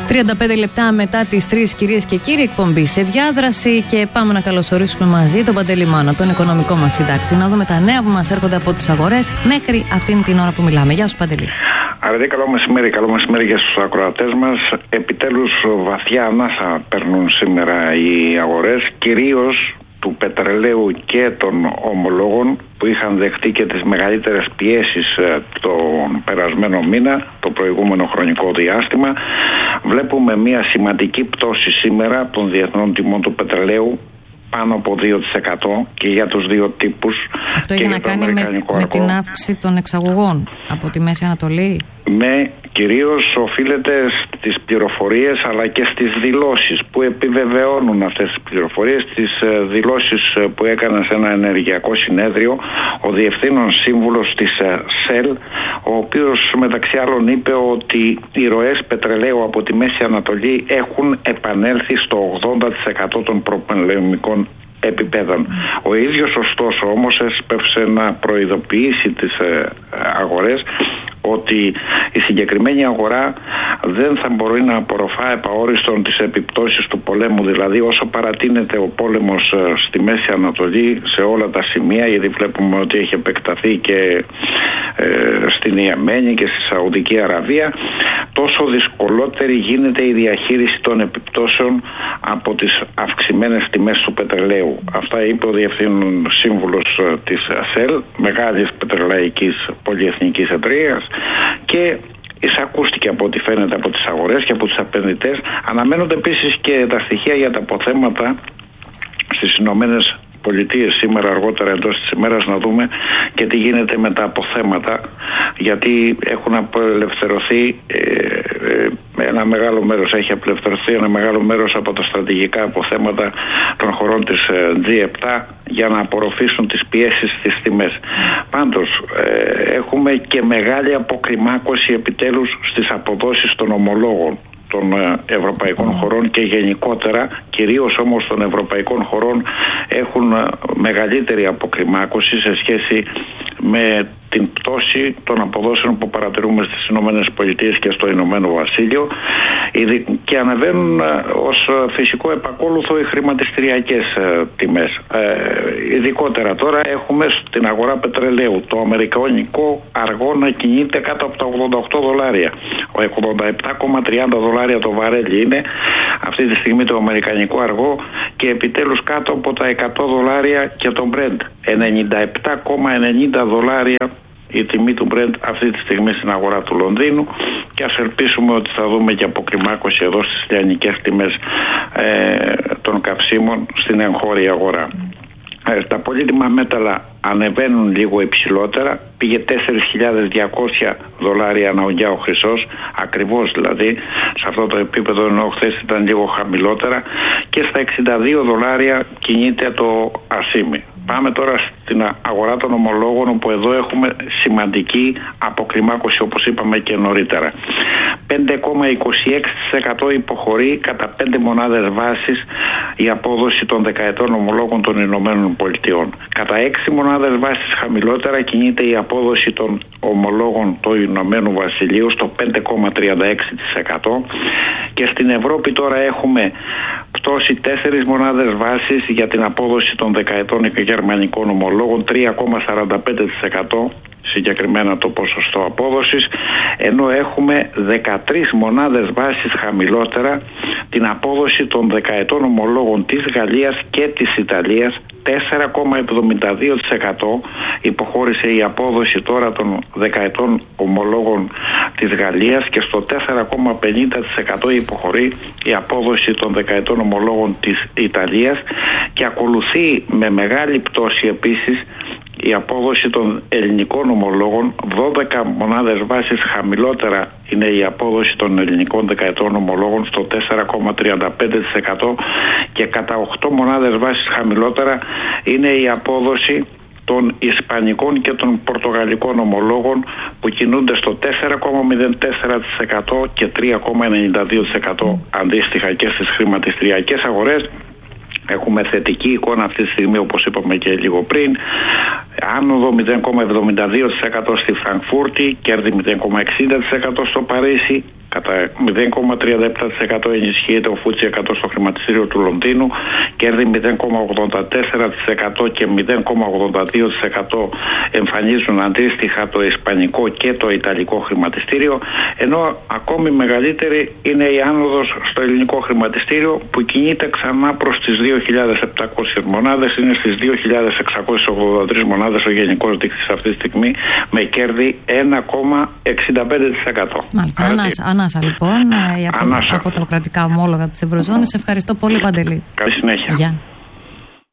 35 λεπτά μετά τις 3, κυρίες και κύριοι, εκπομπή σε διάδραση και πάμε να καλωσορίσουμε μαζί τον Παντελή Μάνο, τον οικονομικό μας συντάκτη, να δούμε τα νέα που μας έρχονται από τις αγορές μέχρι αυτήν την ώρα που μιλάμε. Γεια σου, Παντελή. Αρετή, καλό μεσημέρι για στους ακροατές μας. Επιτέλους βαθιά ανάσα παίρνουν σήμερα οι αγορές, κυρίως του πετρελαίου και των ομολόγων που είχαν δεχτεί και τις μεγαλύτερες πιέσεις τον περασμένο μήνα, το προηγούμενο χρονικό διάστημα. Βλέπουμε μια σημαντική πτώση σήμερα των διεθνών τιμών του πετρελαίου, πάνω από 2% και για τους δύο τύπους. Αυτό έχει να κάνει με την αύξηση των εξαγωγών από τη Μέση Ανατολή. Ναι, κυρίως οφείλεται στις πληροφορίες αλλά και στις δηλώσεις που επιβεβαιώνουν αυτές τις πληροφορίες, τις δηλώσεις που έκανε σε ένα ενεργειακό συνέδριο ο Διευθύνων Σύμβουλος της ΣΕΛ, ο οποίος μεταξύ άλλων είπε ότι οι ροές πετρελαίου από τη Μέση Ανατολή έχουν επανέλθει στο 80% των προπολεμικών επιπέδων. Ο ίδιος ωστόσο όμως έσπευσε να προειδοποιήσει τις αγορές ότι η συγκεκριμένη αγορά δεν θα μπορεί να απορροφά επαόριστον τις επιπτώσεις του πολέμου. Δηλαδή όσο παρατείνεται ο πόλεμος στη Μέση Ανατολή σε όλα τα σημεία, γιατί βλέπουμε ότι έχει επεκταθεί και στην Ιεμένη και στη Σαουδική Αραβία, τόσο δυσκολότερη γίνεται η διαχείριση των επιπτώσεων από τις αυξημένες τιμές του πετρελαίου. Αυτά είπε ο Διευθύνων Σύμβουλος της ΣΕΛ, μεγάλης πετρελαϊκής πολυεθνικής εταιρείας, και εισακούστηκε από ό,τι φαίνεται από τις αγορές και από τους επενδυτές. Αναμένονται επίσης και τα στοιχεία για τα αποθέματα στις Ηνωμένες Πολιτείες σήμερα, αργότερα εντός της ημέρας, να δούμε και τι γίνεται με τα αποθέματα, γιατί έχουν απελευθερωθεί ένα μεγάλο μέρος, έχει απελευθερωθεί ένα μεγάλο μέρος από τα στρατηγικά αποθέματα των χωρών της G7 για να απορροφήσουν τις πιέσεις στις τιμές. Πάντως έχουμε και μεγάλη αποκλιμάκωση επιτέλους στις αποδόσεις των ομολόγων των ευρωπαϊκών χωρών και γενικότερα, κυρίως όμως των ευρωπαϊκών χωρών, έχουν μεγαλύτερη αποκλιμάκωση σε σχέση με την πτώση των αποδόσεων που παρατηρούμε στις Ηνωμένες Πολιτείες και στο Ηνωμένο Βασίλειο, και ανεβαίνουν ως φυσικό επακόλουθο οι χρηματιστηριακές τιμές. Ειδικότερα τώρα έχουμε στην αγορά πετρελαίου το αμερικανικό αργό να κινείται κάτω από τα $88. Ο 87,30 δολάρια το βαρέλι είναι αυτή τη στιγμή το αμερικανικό αργό, και επιτέλους κάτω από τα $100 και το Brent. 97,90 δολάρια η τιμή του Brent αυτή τη στιγμή στην αγορά του Λονδίνου, και ας ελπίσουμε ότι θα δούμε και αποκλιμάκωση εδώ στις λιανικές τιμές των καυσίμων στην εγχώρια αγορά. Τα πολύτιμα μέταλλα ανεβαίνουν λίγο υψηλότερα, πήγε $4.200 ανά ουγγιά ο χρυσός, ακριβώς δηλαδή σε αυτό το επίπεδο, ενώ χθες ήταν λίγο χαμηλότερα, και στα $62 κινείται το ασίμι. Πάμε τώρα στην αγορά των ομολόγων, όπου εδώ έχουμε σημαντική αποκλιμάκωση, όπως είπαμε και νωρίτερα. 5,26% υποχωρεί κατά 5 μονάδες βάσης η απόδοση των δεκαετών ομολόγων των Ηνωμένων Πολιτειών. Κατά 6 μονάδες βάσης χαμηλότερα κινείται η απόδοση των ομολόγων του Ηνωμένου Βασιλείου στο 5,36%, και στην Ευρώπη τώρα έχουμε πτώση 4 μονάδες βάσης για την απόδοση των δεκαετών γερμανικών ομολόγων, 3,45% συγκεκριμένα το ποσοστό απόδοσης, ενώ έχουμε 13 μονάδες βάσης χαμηλότερα την απόδοση των δεκαετών ομολόγων της Γαλλίας και της Ιταλίας. 4,72% υποχώρησε η απόδοση τώρα των δεκαετών ομολόγων της Γαλλίας, και στο 4,50% υποχωρεί η απόδοση των δεκαετών ομολόγων της Ιταλίας, και ακολουθεί με μεγάλη πτώση επίσης η απόδοση των ελληνικών ομολόγων. 12 μονάδες βάσης χαμηλότερα είναι η απόδοση των ελληνικών δεκαετών ομολόγων στο 4,35%, και κατά 8 μονάδες βάσης χαμηλότερα είναι η απόδοση των ισπανικών και των πορτογαλικών ομολόγων, που κινούνται στο 4,04% και 3,92% αντίστοιχα. Και στις χρηματιστηριακές αγορές έχουμε θετική εικόνα αυτή τη στιγμή, όπως είπαμε και λίγο πριν. Άνοδο 0,72% στη Φραγκφούρτη, κέρδη 0,60% στο Παρίσι, Κατά 0,37% ενισχύεται ο FTSE 100 στο χρηματιστήριο του Λονδίνου, κέρδη 0,84% και 0,82% εμφανίζουν αντίστοιχα το ισπανικό και το ιταλικό χρηματιστήριο, ενώ ακόμη μεγαλύτερη είναι η άνοδος στο ελληνικό χρηματιστήριο που κινείται ξανά προς τις 2.700 μονάδες, είναι στις 2.683 μονάδες ο γενικός δείκτης αυτή τη στιγμή με κέρδη 1,65%. Μάλιστα, ανάσα λοιπόν από τα κρατικά ομόλογα της Ευρωζώνης. Ευχαριστώ πολύ, Παντελή. Καλή συνέχεια. Γεια.